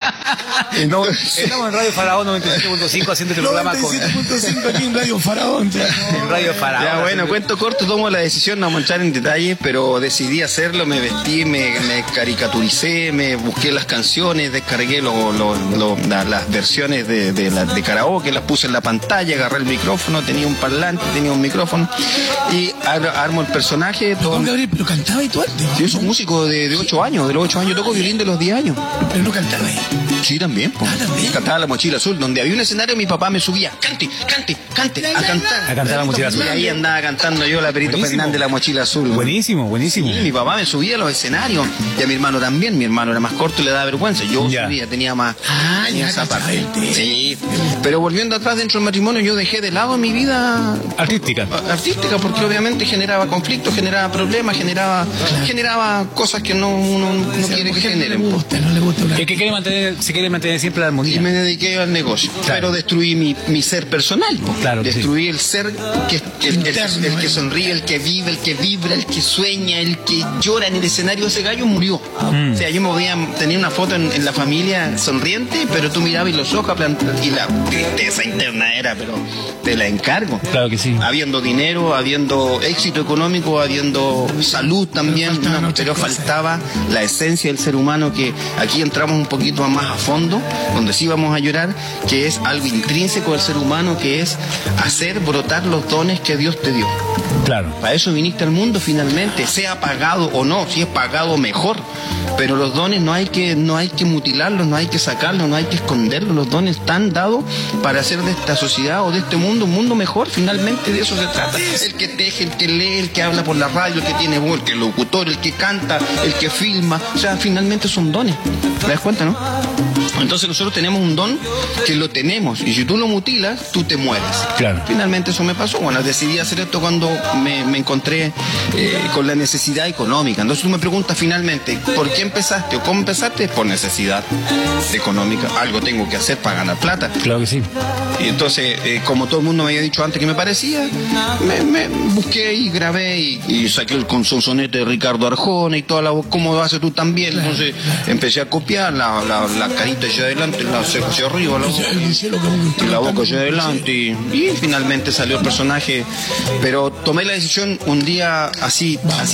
No, estamos en Radio Faraón 97.5 haciendo este programa con 97.5 aquí en Radio Faraón. en Radio Faraón. Ya, bueno, cuento corto, tomo la decisión, no vamos a entrar en detalles, pero decidí hacerlo, me vestí, me caricaturicé, me busqué las canciones, descargué las versiones de karaoke, las puse en la pantalla, agarré el micrófono, tenía un parlante, tenía un micrófono y armo el personaje. Pero Gabriel, pero cantaba y tú antes. Yo soy un músico de 8 años, de los 8 años toco violín de los 10 años. Pero no cantaba ahí. Sí, también, po. ¿También? Cantaba La Mochila Azul, donde había un escenario, mi papá me subía, cante, a cantar. A cantar La Mochila Azul. Y ahí andaba cantando yo la Perito Buenísimo. Fernández, La Mochila Azul. Buenísimo, buenísimo. Sí, mi papá me subía a los escenarios y a mi hermano también. Mi hermano era más corto y le daba vergüenza. Yo Ya. subía, tenía más ya esa cachaba parte. el tema. Sí, pero volviendo atrás dentro del matrimonio, yo dejé de lado mi vida Artística. porque obviamente generaba conflictos, generaba problemas, generaba cosas que uno no quiere que generen. No le gusta hablar. El que se quiere mantener siempre la Y armonía. me dediqué al negocio. Claro. Pero destruí mi ser personal. Po. Claro, destruí el ser el que sonríe, el que vive, el que vibra, el que sueña, el que llora en el escenario. Ese gallo murió. O sea, yo tenía una foto en la familia sonriente, pero tú mirabas y los ojos y la tristeza interna era, pero te la encargo. Claro que sí. Habiendo dinero, habiendo éxito económico, habiendo salud también, pero faltaba la esencia del ser humano, que aquí entramos un poquito más a fondo, donde sí vamos a llorar, que es algo intrínseco del ser humano, que es hacer brotar los dones que Dios te dio. Claro. Para eso viniste al mundo finalmente, sea pagado o no, si es pagado mejor, pero los dones no hay que mutilarlos, no hay que sacarlos, no hay que esconderlos, los dones están dados para hacer de esta sociedad o de este mundo un mundo mejor, finalmente de eso se trata. El que teje, el que lee, el que habla por la radio, el que tiene voz, el que es locutor, el que canta, el que filma, o sea, finalmente son dones, ¿te das cuenta, no? Entonces nosotros tenemos un don que lo tenemos, y si tú lo mutilas, tú te mueres. Claro. Finalmente eso me pasó. Bueno, decidí hacer esto cuando me encontré con la necesidad económica. Entonces tú me preguntas finalmente, ¿por qué empezaste o cómo empezaste? Por necesidad económica. Algo tengo que hacer para ganar plata. Claro que sí. Y entonces, como todo el mundo me había dicho antes que me parecía, me busqué y grabé y saqué el consonsonete de Ricardo Arjona y toda la voz, como lo haces tú también. Entonces empecé a copiar la carita hacia adelante, la ceja hacia arriba, y la boca hacia adelante y finalmente salió el personaje. Pero tomé la decisión un día así,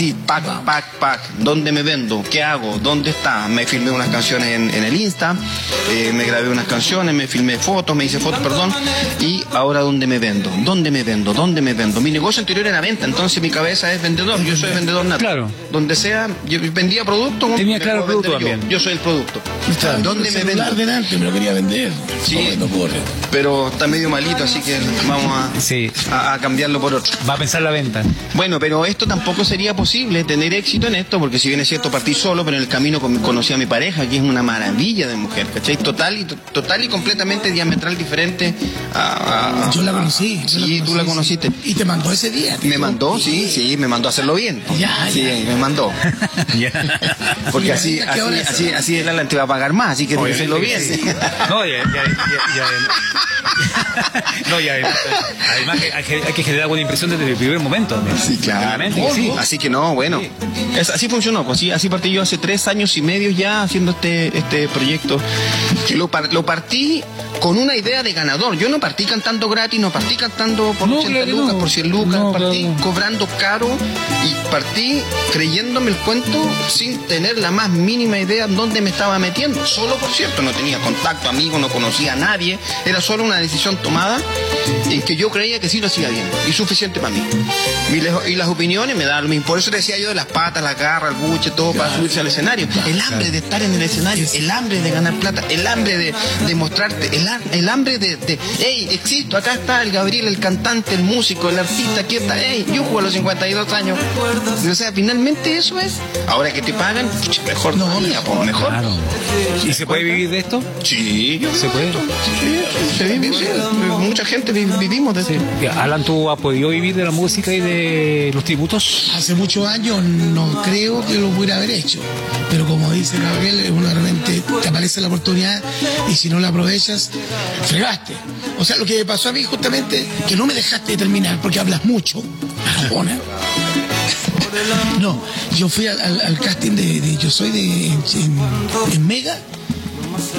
pack, ¿dónde me vendo? ¿Qué hago? ¿Dónde está? Me filmé unas canciones en el Insta, me grabé unas canciones, me filmé fotos, me hice fotos, perdón, y ahora ¿dónde me vendo? ¿Dónde me vendo? ¿Dónde me vendo? Mi negocio anterior era venta, entonces mi cabeza es vendedor, yo soy vendedor nato. Claro. Donde sea, yo vendía productos. Tenía claro el producto también. Yo soy el producto. ¿Dónde me vendo? Delante, me lo quería vender. Sí, no corre. pero está medio malito, así que vamos a cambiarlo por otro. Va a pensar la venta. Bueno, pero esto tampoco sería posible, tener éxito en esto, porque si bien es cierto partí solo, pero en el camino conocí a mi pareja, que es una maravilla de mujer, ¿cachai? Total y completamente diametral diferente a Yo la conocí. Sí, tú la conociste. Y te mandó ese día. Me mandó, sí, me mandó a hacerlo bien. Sí, me mandó. Porque así el Alan te va a pagar más, así que tienes que hacerlo bien. Sí. No, además que hay que generar buena impresión desde el primer momento. Sí, claro. Claramente que sí. Así que no, bueno, así funcionó, pues así partí yo hace 3 años y medio ya haciendo este proyecto, que lo partí con una idea de ganador. Yo no partí cantando gratis, no partí cantando por 80 lucas, por 100 lucas, partí cobrando caro y partí creyéndome el cuento sin tener la más mínima idea en dónde me estaba metiendo. Solo, por cierto, no tenía contacto, amigos, no conocía a nadie, era solo una decisión tomada en que yo creía que sí lo hacía bien y suficiente para mí. Y las opiniones me daban lo mismo. Por eso decía yo de las patas, las garras, el buche, todo para subirse al escenario. El hambre de estar en el escenario, el hambre de ganar plata, el hambre de mostrarte, el hambre de hey, existo, acá está el Gabriel, el cantante, el músico, el artista, aquí está, hey, yo juego a los 52 años. O sea, finalmente eso es. Ahora que te pagan, mejor todavía, pues mejor. Claro. ¿Y se puede vivir de esto? Sí, ¿Se puede? Sí, se vive, sí. Mucha gente vivimos de eso. Alan, ¿tú has podido vivir de la música y de los tributos? Hace muchos años no creo que lo pudiera haber hecho, pero como dice Gabriel, uno realmente te aparece la oportunidad y si no la aprovechas, fregaste. O sea, lo que me pasó a mí justamente, que no me dejaste de terminar porque hablas mucho. Arjona. No, yo fui al casting de Yo Soy en Mega